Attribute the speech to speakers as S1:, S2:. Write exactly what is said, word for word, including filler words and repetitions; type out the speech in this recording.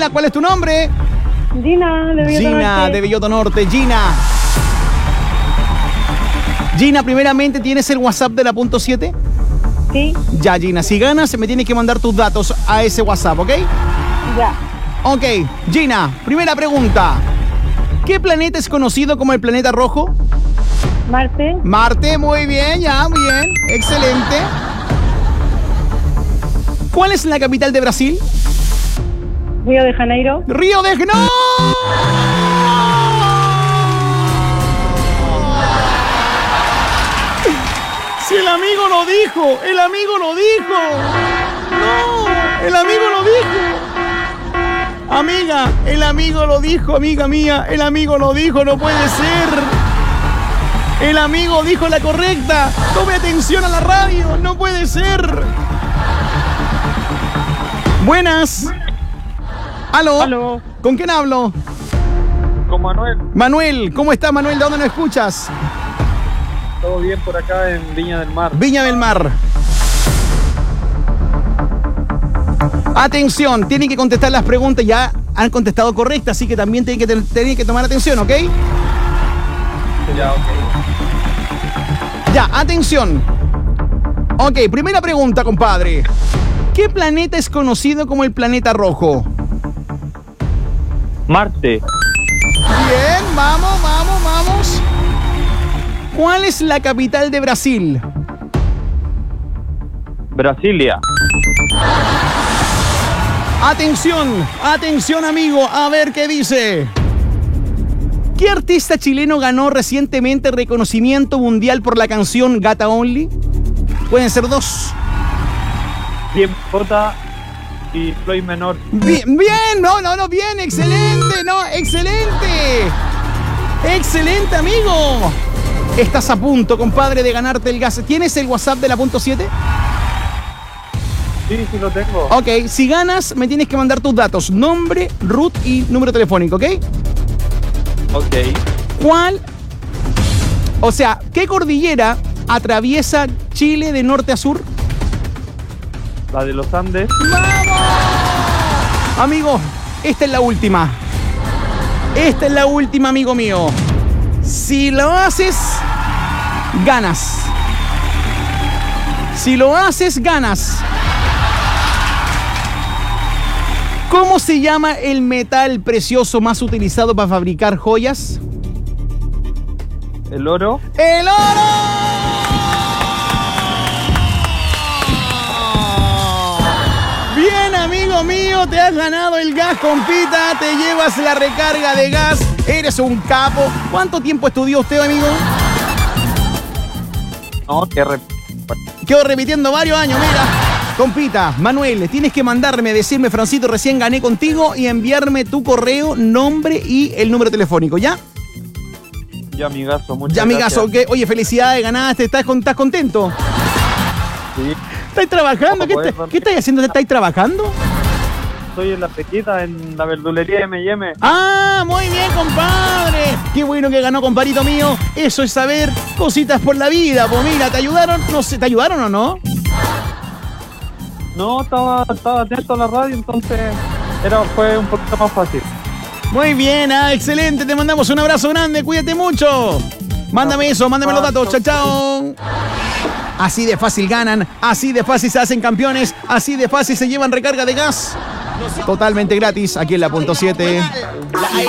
S1: Hola, ¿cuál es tu nombre?
S2: Gina, de Belloto
S1: Gina,
S2: Norte.
S1: de Belloto Norte. Gina. Gina, primeramente, ¿tienes el WhatsApp de la punto siete?
S2: Sí,
S1: Ya, Gina, si ganas, me tienes que mandar tus datos a ese WhatsApp, ¿ok?
S2: ya.
S1: Ok, Gina, primera pregunta. ¿Qué planeta es conocido como el planeta rojo?
S2: Marte,
S1: Marte, muy bien, ya, bien, excelente. ¿Cuál es la capital de Brasil?
S2: Río de Janeiro.
S1: Río de Janeiro. Si el amigo lo dijo, el amigo lo dijo. No, el amigo lo dijo. Amiga, el amigo lo dijo, amiga mía, el amigo lo dijo, no puede ser. El amigo dijo la correcta. Tome atención a la radio, no puede ser. Buenas. ¿Aló?
S3: Aló,
S1: ¿Con quién hablo?
S3: con Manuel.
S1: Manuel, ¿cómo estás, Manuel? ¿De dónde nos escuchas?
S3: Todo bien por acá en Viña del Mar.
S1: Viña del Mar. Atención, tienen que contestar las preguntas. Ya han contestado correctas, así que también tienen que, tienen que tomar atención, ¿ok?
S3: Ya, ok.
S1: Ya, atención. Ok, primera pregunta, compadre. ¿Qué planeta es conocido como el planeta rojo?
S3: Marte,
S1: Bien, vamos, vamos, vamos. ¿Cuál es la capital de Brasil?
S3: Brasilia,
S1: Atención, atención, amigo, a ver qué dice. ¿Qué artista chileno ganó recientemente reconocimiento mundial por la canción Gata Only? Pueden ser dos.
S3: Bien J y Floyd Menor.
S1: Bien, bien, no, no, no, bien, excelente, no, excelente. Excelente, amigo. Estás a punto, compadre, de ganarte el gas. ¿Tienes el WhatsApp de la punto siete?
S3: Sí, sí lo tengo.
S1: Ok, si ganas, me tienes que mandar tus datos. Nombre, root y número telefónico, ¿ok?
S3: Ok.
S1: ¿Cuál? O sea, ¿qué cordillera atraviesa Chile de norte a sur?
S3: La de los Andes.
S1: ¡Vamos! Amigo, esta es la última. Esta es la última, amigo mío. Si lo haces, ganas. Si lo haces, ganas. ¿Cómo se llama el metal precioso más utilizado para fabricar joyas?
S3: El oro.
S1: ¡El oro! Bien, amigo mío, te has ganado el gas, compita. Te llevas la recarga de gas. Eres un capo. ¿Cuánto tiempo estudió usted, amigo?
S3: No, que re...
S1: Quedo repitiendo varios años, mira. Compita, Manuel, tienes que mandarme, decirme, Francito, recién gané contigo y enviarme tu correo, nombre y el número telefónico, ¿ya?
S3: Ya, amigazo, muchas
S1: Ya, amigazo,
S3: gracias.
S1: que, oye, felicidades, ganaste, ¿estás, con- estás contento?
S3: Sí,
S1: ¿Estás trabajando? ¿Qué,
S3: Vamos a
S1: está-
S3: poder-
S1: ¿Qué estás haciendo? ¿Estás trabajando?
S3: estoy en la pequita, en la verdulería M y M.
S1: ¡Ah, muy bien, compadre! ¡Qué bueno que ganó, compadrito mío! Eso es saber cositas por la vida. Pues mira, ¿te ayudaron? No sé, ¿te ayudaron o no?
S3: No, estaba, estaba atento a la radio, entonces era, fue un poquito más fácil.
S1: Muy bien, ah, excelente. Te mandamos un abrazo grande. Cuídate mucho. Mándame eso, mándame los datos. Chao, chao. Así de fácil ganan, así de fácil se hacen campeones, así de fácil se llevan recarga de gas. Totalmente gratis aquí en la punto siete.